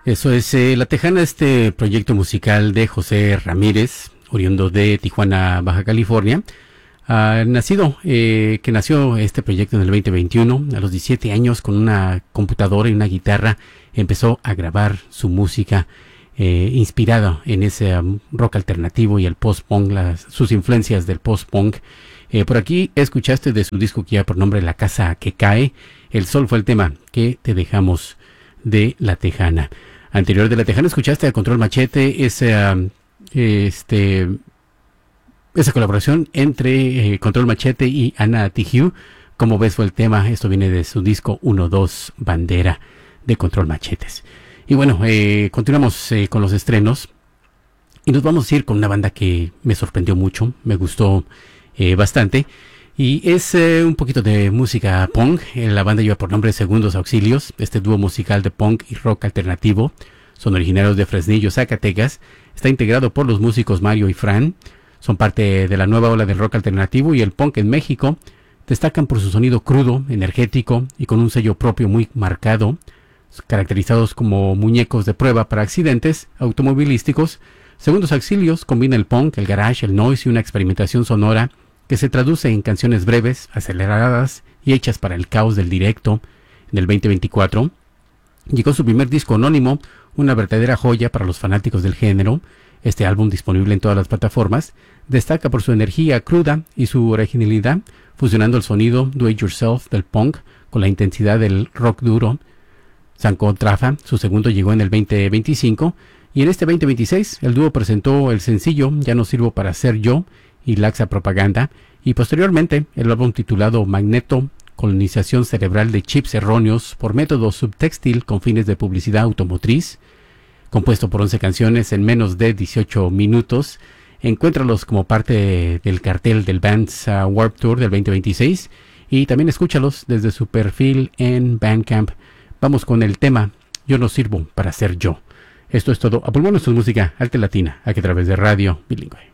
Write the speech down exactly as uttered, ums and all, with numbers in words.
Eso es eh, La Tejana, este proyecto musical de José Ramírez, oriundo de Tijuana, Baja California. Uh, nacido, eh, que nació este proyecto en el veinte veintiuno, a los diecisiete años, con una computadora y una guitarra, empezó a grabar su música eh, inspirada en ese um, rock alternativo y el post-punk, las, sus influencias del post-punk. Eh, por aquí escuchaste de su disco que lleva por nombre La Casa que Cae, El Sol fue el tema que te dejamos de La Tejana. Anterior de La Tejana escuchaste a Control Machete, ese, um, este... esa colaboración entre eh, Control Machete y Ana Tijoux. Como ves, fue el tema. Esto viene de su disco uno dos Bandera de Control Machetes. Y bueno, eh, continuamos eh, con los estrenos. Y nos vamos a ir con una banda que me sorprendió mucho. Me gustó eh, bastante. Y es eh, un poquito de música punk. Eh, la banda lleva por nombre Segundos Auxilios. Este dúo musical de punk y rock alternativo. Son originarios de Fresnillo, Zacatecas. Está integrado por los músicos Mario y Fran. Son parte de la nueva ola del rock alternativo y el punk en México. Destacan por su sonido crudo, energético y con un sello propio muy marcado, caracterizados como muñecos de prueba para accidentes automovilísticos. Segundos Auxilios combina el punk, el garage, el noise y una experimentación sonora que se traduce en canciones breves, aceleradas y hechas para el caos del directo. En el veinte veinticuatro llegó su primer disco anónimo, una verdadera joya para los fanáticos del género. Este álbum, disponible en todas las plataformas, destaca por su energía cruda y su originalidad, fusionando el sonido do-it-yourself del punk con la intensidad del rock duro. Sanko Trafa, su segundo, llegó en el veinte veinticinco, y en este veinte veintiséis el dúo presentó el sencillo Ya no sirvo para ser yo y Laxa Propaganda, y posteriormente el álbum titulado Magneto, colonización cerebral de chips erróneos por método subtextil con fines de publicidad automotriz. Compuesto por once canciones en menos de dieciocho minutos, encuéntralos como parte del cartel del Band's uh, Warped Tour del veinte veintiséis y también escúchalos desde su perfil en Bandcamp. Vamos con el tema Yo no sirvo para ser yo. Esto es todo. A pulmón, esto es música alta latina, aquí a través de Radio Bilingüe.